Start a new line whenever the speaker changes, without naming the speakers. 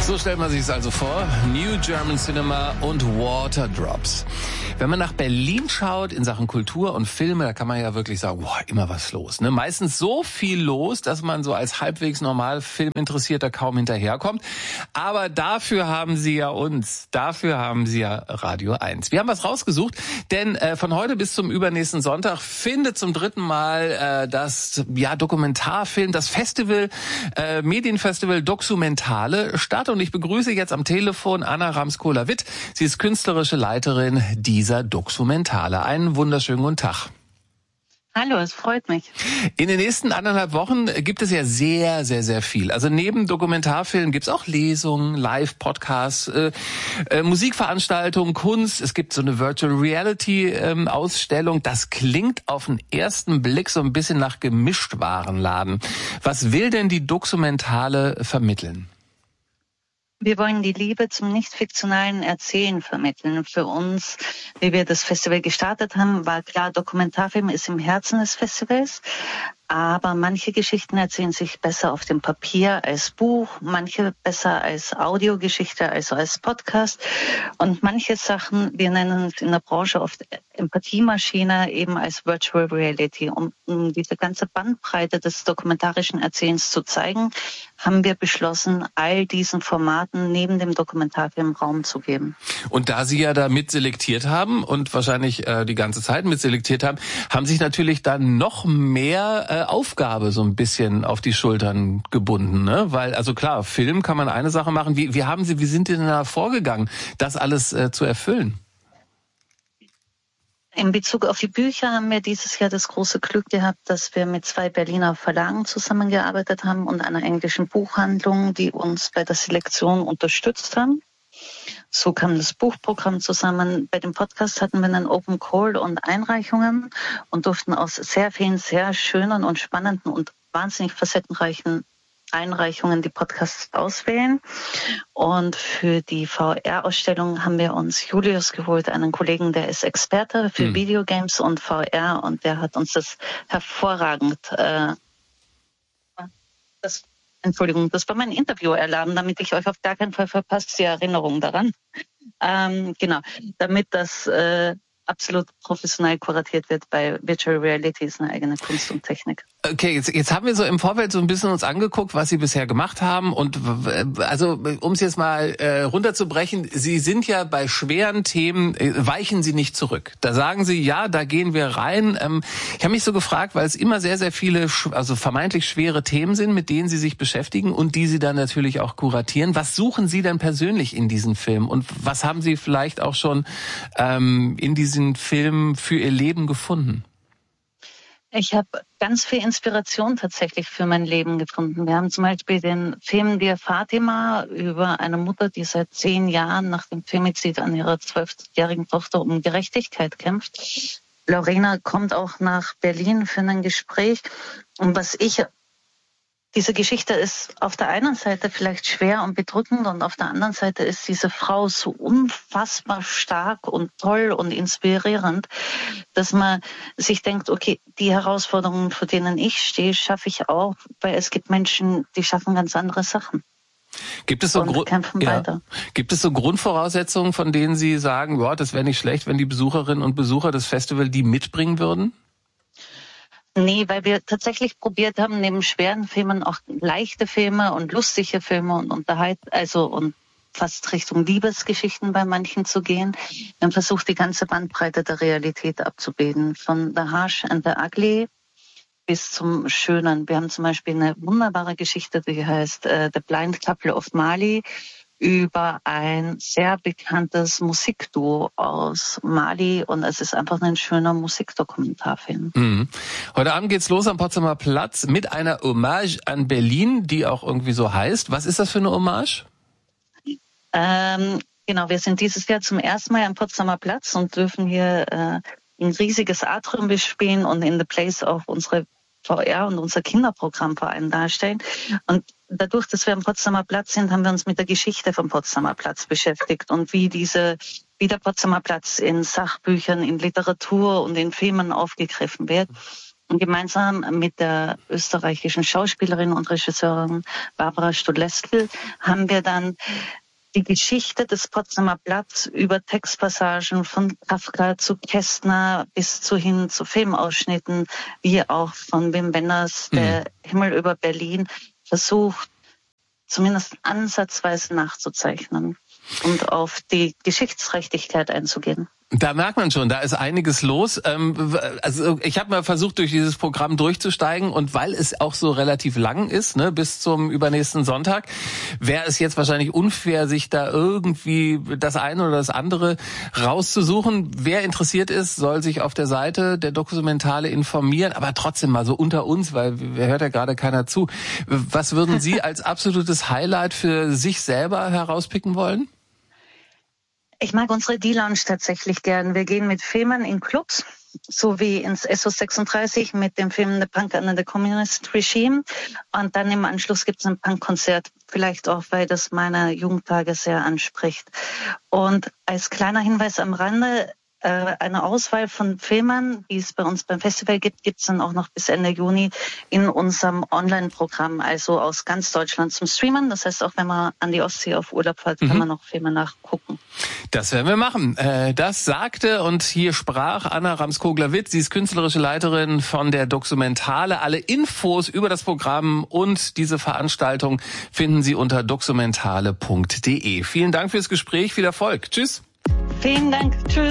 So stellt man sich es also vor. New German Cinema und Waterdrops. Wenn man nach Berlin schaut in Sachen Kultur und Filme, da kann man ja wirklich sagen, boah, immer was los. Ne? Meistens so viel los, dass man so als halbwegs normal Filminteressierter kaum hinterherkommt. Aber dafür haben Sie ja uns. Dafür haben Sie ja Radio 1. Wir haben was rausgesucht, denn von heute bis zum übernächsten Sonntag findet zum 3. Mal das Dokumentarfilm, das Festival, Medienfestival Documentale statt. Und ich begrüße jetzt am Telefon Anna Ramskola-Witt. Sie ist künstlerische Leiterin dieser Documentale. Einen wunderschönen guten Tag.
Hallo, es freut mich.
In den nächsten 1,5 Wochen gibt es ja sehr, sehr, sehr viel. Also neben Dokumentarfilmen gibt es auch Lesungen, Live-Podcasts, Musikveranstaltungen, Kunst. Es gibt so eine Virtual Reality Ausstellung. Das klingt auf den ersten Blick so ein bisschen nach Gemischtwarenladen. Was will denn die Documentale vermitteln?
Wir wollen die Liebe zum nicht-fiktionalen Erzählen vermitteln. Für uns, wie wir das Festival gestartet haben, war klar, Dokumentarfilm ist im Herzen des Festivals. Aber manche Geschichten erzählen sich besser auf dem Papier als Buch, manche besser als Audiogeschichte, also als Podcast. Und manche Sachen, wir nennen es in der Branche oft Empathiemaschine, eben als Virtual Reality. Um diese ganze Bandbreite des dokumentarischen Erzählens zu zeigen, haben wir beschlossen, all diesen Formaten neben dem Dokumentarfilm Raum zu geben.
Und da Sie ja da mit selektiert haben und wahrscheinlich die ganze Zeit mit selektiert haben, haben sich natürlich dann noch mehr Aufgabe so ein bisschen auf die Schultern gebunden, ne? Weil, also klar, Film kann man eine Sache machen. Wie sind Sie denn da vorgegangen, das alles zu erfüllen?
In Bezug auf die Bücher haben wir dieses Jahr das große Glück gehabt, dass wir mit 2 Berliner Verlagen zusammengearbeitet haben und einer englischen Buchhandlung, die uns bei der Selektion unterstützt haben. So kam das Buchprogramm zusammen. Bei dem Podcast hatten wir einen Open Call und Einreichungen und durften aus sehr vielen, sehr schönen und spannenden und wahnsinnig facettenreichen Einreichungen die Podcasts auswählen. Und für die VR-Ausstellung haben wir uns Julius geholt, einen Kollegen, der ist Experte für Videogames und VR, und der hat uns das hervorragend das war mein Interview-Alarm, damit ich euch auf gar keinen Fall verpasst, die Erinnerung daran. Damit das absolut professionell kuratiert wird. Bei Virtual Reality ist eine eigene Kunst und Technik.
Okay, jetzt haben wir so im Vorfeld so ein bisschen uns angeguckt, was Sie bisher gemacht haben, und also um es jetzt mal runterzubrechen, Sie sind ja bei schweren Themen, weichen Sie nicht zurück. Da sagen Sie, ja, da gehen wir rein. Ich habe mich so gefragt, weil es immer sehr, sehr viele, also vermeintlich schwere Themen sind, mit denen Sie sich beschäftigen und die Sie dann natürlich auch kuratieren. Was suchen Sie denn persönlich in diesen Filmen und was haben Sie vielleicht auch schon in diesen Filmen für Ihr Leben gefunden?
Ich habe ganz viel Inspiration tatsächlich für mein Leben gefunden. Wir haben zum Beispiel den Film Dear Fatima über eine Mutter, die seit 10 Jahren nach dem Femizid an ihrer 12-jährigen Tochter um Gerechtigkeit kämpft. Lorena kommt auch nach Berlin für ein Gespräch. Und diese Geschichte ist auf der einen Seite vielleicht schwer und bedrückend und auf der anderen Seite ist diese Frau so unfassbar stark und toll und inspirierend, dass man sich denkt, okay, die Herausforderungen, vor denen ich stehe, schaffe ich auch, weil es gibt Menschen, die schaffen ganz andere Sachen.
Gibt es so Grundvoraussetzungen, von denen Sie sagen, ja, das wäre nicht schlecht, wenn die Besucherinnen und Besucher des Festivals die mitbringen würden?
Nee, weil wir tatsächlich probiert haben, neben schweren Filmen auch leichte Filme und lustige Filme und und fast Richtung Liebesgeschichten bei manchen zu gehen. Wir haben versucht, die ganze Bandbreite der Realität abzubilden, von The Harsh and the Ugly bis zum Schönen. Wir haben zum Beispiel eine wunderbare Geschichte, die heißt The Blind Couple of Mali, über ein sehr bekanntes Musikduo aus Mali, und es ist einfach ein schöner Musikdokumentarfilm.
Mhm. Heute Abend geht's los am Potsdamer Platz mit einer Hommage an Berlin, die auch irgendwie so heißt. Was ist das für eine Hommage?
Genau, wir sind dieses Jahr zum ersten Mal am Potsdamer Platz und dürfen hier ein riesiges Atrium bespielen und in The Place auch unsere VR und unser Kinderprogramm vor allem darstellen. Und dadurch, dass wir am Potsdamer Platz sind, haben wir uns mit der Geschichte vom Potsdamer Platz beschäftigt und wie der Potsdamer Platz in Sachbüchern, in Literatur und in Filmen aufgegriffen wird. gemeinsam mit der österreichischen Schauspielerin und Regisseurin Barbara Studlesky haben wir dann die Geschichte des Potsdamer Platz über Textpassagen von Kafka zu Kästner bis hin zu Filmausschnitten, wie auch von Wim Wenders, Der Himmel über Berlin, versucht, zumindest ansatzweise nachzuzeichnen und auf die Geschichtsträchtigkeit einzugehen.
Da merkt man schon, da ist einiges los. Also ich habe mal versucht, durch dieses Programm durchzusteigen, und weil es auch so relativ lang ist, ne, bis zum übernächsten Sonntag, wäre es jetzt wahrscheinlich unfair, sich da irgendwie das eine oder das andere rauszusuchen. Wer interessiert ist, soll sich auf der Seite der Dokumentale informieren, aber trotzdem mal so unter uns, weil hört ja gerade keiner zu. Was würden Sie als absolutes Highlight für sich selber herauspicken wollen?
Ich mag unsere D-Lounge tatsächlich gern. Wir gehen mit Filmen in Clubs, so wie ins SO36 mit dem Film The Punk Under the Communist Regime. Und dann im Anschluss gibt es ein Punkkonzert, vielleicht auch, weil das meine Jugendtage sehr anspricht. Und als kleiner Hinweis am Rande, eine Auswahl von Filmen, die es bei uns beim Festival gibt, gibt es dann auch noch bis Ende Juni in unserem Online-Programm, also aus ganz Deutschland zum Streamen. Das heißt, auch wenn man an die Ostsee auf Urlaub fährt, kann man noch Filme nachgucken.
Das werden wir machen. Das sagte und hier sprach Anna Ramskogler-Witt. Sie ist künstlerische Leiterin von der Dokumentale. Alle Infos über das Programm und diese Veranstaltung finden Sie unter dokumentale.de. Vielen Dank fürs Gespräch. Viel Erfolg. Tschüss.
Vielen Dank. Tschüss.